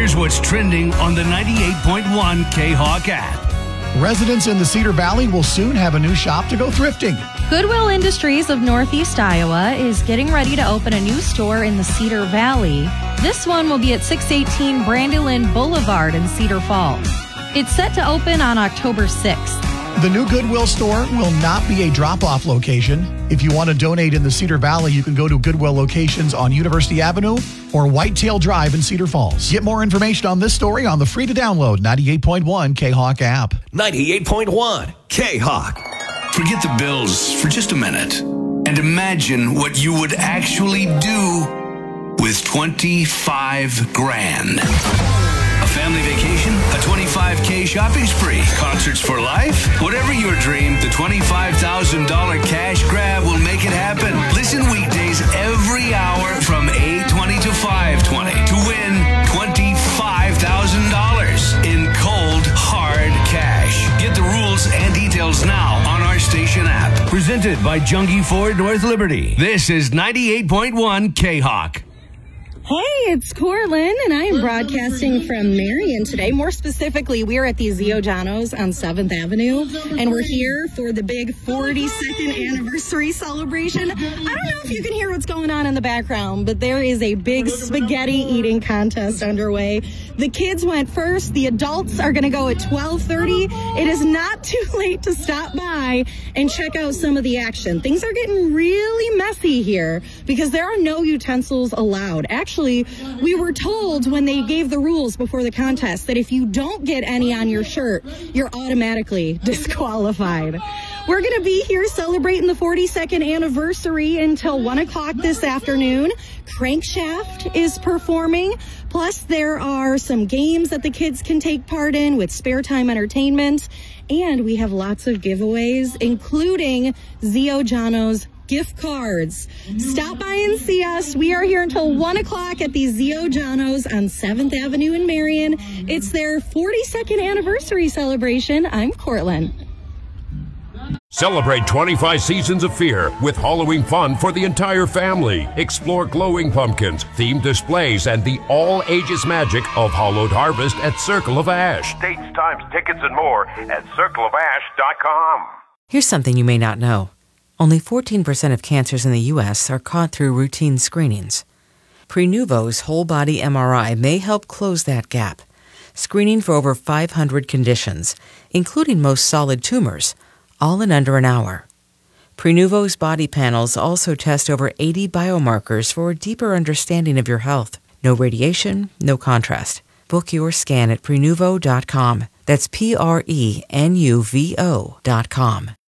Here's what's trending on the 98.1 K-Hawk app. Residents in the Cedar Valley will soon have a new shop to go thrifting. Goodwill Industries of Northeast Iowa is getting ready to open a new store in the Cedar Valley. This one will be at 618 Brandylin Boulevard in Cedar Falls. It's set to open on October 6th. The new Goodwill store will not be a drop-off location. If you want to donate in the Cedar Valley, you can go to Goodwill locations on University Avenue or Whitetail Drive in Cedar Falls. Get more information on this story on the free-to-download 98.1 K-Hawk app. 98.1 K-Hawk. Forget the bills for just a minute and imagine what you would actually do with 25 grand. A family vacation, a $25K shopping spree, concerts for life, whatever your dream, the $25,000 cash grab will make it happen. Listen weekdays every hour from 8:20 to 5:20 to win $25,000 in cold, hard cash. Get the rules and details now on our station app. Presented by Jungie Ford North Liberty. This is 98.1 K-Hawk. Hey, it's Corlin, and I am broadcasting from Marion today. More specifically, we're at the Zio Giano's on 7th Avenue, and we're here for the big 42nd anniversary celebration. I don't know if you can hear what's going on in the background, but there is a big spaghetti eating contest underway. The kids went first. The adults are going to go at 12:30. It is not too late to stop by and check out some of the action. Things are getting really messy here because there are no utensils allowed. Actually, we were told when they gave the rules before the contest that if you don't get any on your shirt, you're automatically disqualified. We're going to be here celebrating the 42nd anniversary until 1 o'clock this afternoon. Crankshaft is performing. Plus, there are some games that the kids can take part in with Spare Time Entertainment. And we have lots of giveaways, including Zio Giano's gift cards. Stop by and see us. We are here until 1 o'clock at the Zio Giano's on 7th Avenue in Marion. It's their 42nd anniversary celebration. I'm Cortland. Celebrate 25 seasons of fear with Halloween fun for the entire family. Explore glowing pumpkins, themed displays, and the all-ages magic of Hallowed Harvest at Circle of Ash. Dates, times, tickets, and more at circleofash.com. Here's something you may not know. Only 14% of cancers in the U.S. are caught through routine screenings. Prenuvo's whole-body MRI may help close that gap, screening for over 500 conditions, including most solid tumors, all in under an hour. Prenuvo's body panels also test over 80 biomarkers for a deeper understanding of your health. No radiation, no contrast. Book your scan at Prenuvo.com. That's Prenuvo.com.